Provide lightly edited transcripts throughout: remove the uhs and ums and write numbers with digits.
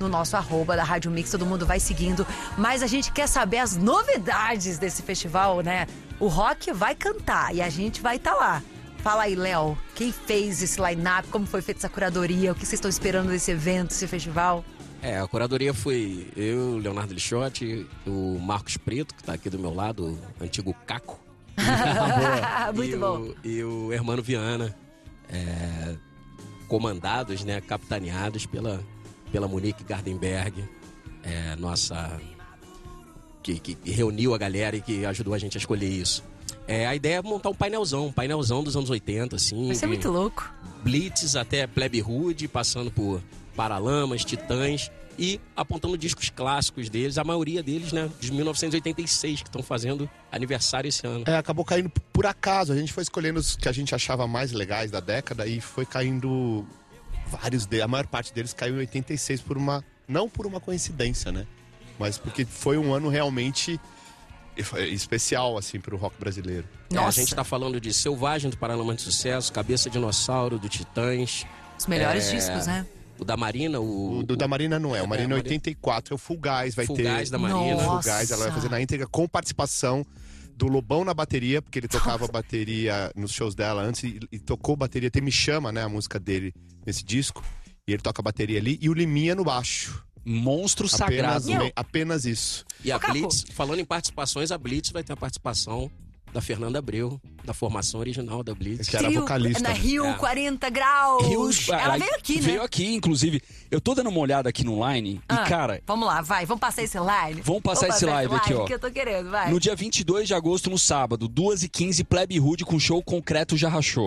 no nosso @ da Rádio Mix, todo mundo vai seguindo. Mas a gente quer saber as novidades desse festival, né? O Rock vai cantar e a gente vai estar lá. Fala aí, Léo, quem fez esse line-up, como foi feita essa curadoria, o que vocês estão esperando desse evento, desse festival? A curadoria foi eu, Leonardo Lixotti, o Marcos Preto, que tá aqui do meu lado, o antigo Caco. Muito bom. E o Hermano Viana, comandados, né, capitaneados pela Monique Gardenberg, nossa, que reuniu a galera e que ajudou a gente a escolher isso. A ideia é montar um painelzão dos anos 80, assim. Vai ser muito louco. Blitz até Plebe Rude, passando por Paralamas, Titãs e apontando discos clássicos deles, a maioria deles, né, de 1986, que estão fazendo aniversário esse ano. Acabou caindo por acaso, a gente foi escolhendo os que a gente achava mais legais da década e foi caindo vários deles, a maior parte deles caiu em 86 não por uma coincidência, né, mas porque foi um ano realmente especial, assim, pro rock brasileiro. A gente tá falando de Selvagem, do Paralamas de Sucesso, Cabeça Dinossauro, do Titãs. Os melhores discos, né? O da Marina, o da Marina não é. O Marina é 84, é o Full Gás, vai ter. Full Gás da Marina. Full Gás, ela vai fazer na íntegra com participação do Lobão na bateria, porque ele tocava bateria nos shows dela antes e tocou bateria, tem Me Chama, né, a música dele nesse disco, e ele toca bateria ali, e o Liminha no baixo. Monstro sagrado. Apenas isso. E a Blitz, falando em participações, a Blitz vai ter a participação da Fernanda Abreu, da formação original da Blitz. Que era vocalista. Na Rio 40 graus. Ela veio aqui, né? Veio aqui, inclusive. Eu tô dando uma olhada aqui no line e, cara... Vamos lá, vamos passar esse live? Vamos passar esse live aqui, ó. Que eu tô querendo, vai. No dia 22 de agosto, no sábado, 2h15, Plebe Rude com show Concreto Já Rachou.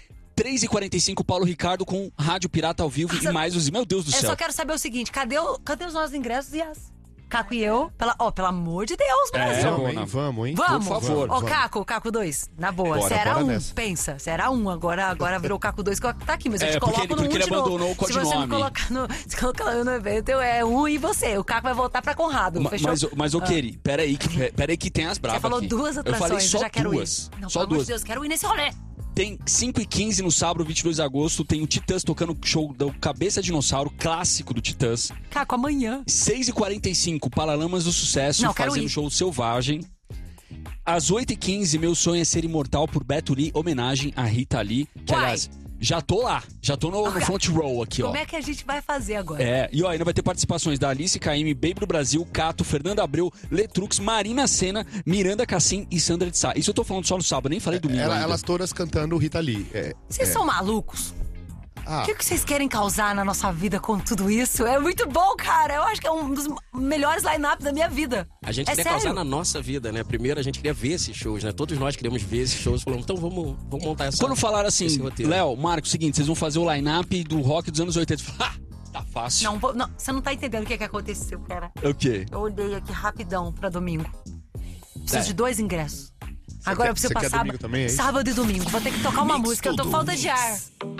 3h45, Paulo Ricardo com Rádio Pirata ao vivo e mais os... Meu Deus do céu. Eu só quero saber o seguinte, cadê os nossos ingressos, Yas? Caco e eu, pelo amor de Deus, Brasil. Vamos, hein? Vamos. Por favor. Caco 2, na boa. Você era um, pensa. Você era um, agora virou Caco 2 que tá aqui, mas eu te coloco no 1 porque ele de novo. abandonou o codinome. Se você me colocar no evento, é um e você. O Caco vai voltar pra Conrado, fechou? Mas Keri, peraí que tem as bravas. Você falou aqui. duas atrações, eu falei só já quero duas. ir. Não, só pelo amor de Deus, quero ir nesse rolê. Tem 5h15 no sábado, 22 de agosto, tem o Titãs tocando o show do Cabeça Dinossauro, clássico do Titãs. Caco, amanhã. 6h45, Paralamas do Sucesso, fazendo show Selvagem. Às 8h15, Meu Sonho é Ser Imortal, por Beto Lee, homenagem a Rita Lee. Que, aliás, já tô lá, já tô no front row aqui, ó. Como é que a gente vai fazer agora? E ó, ainda vai ter participações da Alice Caymmi, Baby do Brasil, Cato, Fernanda Abreu, Letrux, Marina Sena, Miranda Cassim e Sandra de Sá. Isso eu tô falando só no sábado, nem falei domingo ainda. Elas todas cantando Rita Lee. Vocês são malucos? O que vocês querem causar na nossa vida com tudo isso? É muito bom, cara. Eu acho que é um dos melhores line-ups da minha vida. A gente queria causar na nossa vida, né? Primeiro a gente queria ver esses shows, né? Todos nós queríamos ver esses shows. Falamos, então vamos montar essa... Quando falaram assim, Léo, Marcos, seguinte, vocês vão fazer o line-up do rock dos anos 80. Tá fácil. Não, você não tá entendendo o que aconteceu, cara. O quê? Eu olhei aqui rapidão pra domingo. Preciso de 2 ingressos. Agora eu preciso passar também, sábado e domingo. Vou ter que tocar uma música. Eu tô falta de ar.